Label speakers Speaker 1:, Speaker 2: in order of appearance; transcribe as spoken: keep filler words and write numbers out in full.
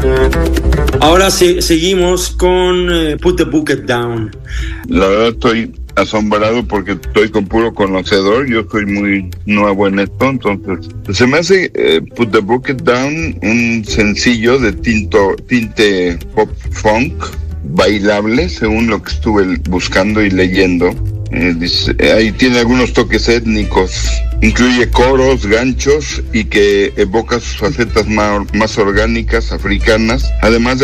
Speaker 1: Ahora se, seguimos con eh, Put the Bucket Down.
Speaker 2: La verdad estoy asombrado porque estoy con puro conocedor, yo soy muy nuevo en esto, entonces se me hace eh, Put the Bucket Down un sencillo de tinto, tinte pop funk, bailable según lo que estuve buscando y leyendo. Eh, dice, ahí tiene algunos toques étnicos, incluye coros, ganchos y que evoca sus facetas más, más orgánicas, africanas, además de